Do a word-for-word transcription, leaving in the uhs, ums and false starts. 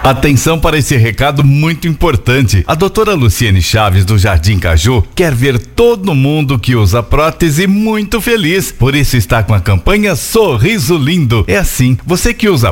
Atenção para esse recado muito importante. A doutora Luciene Chaves do Jardim Caju quer ver todo mundo que usa prótese muito feliz. Por isso está com a campanha Sorriso Lindo. É assim, você que usa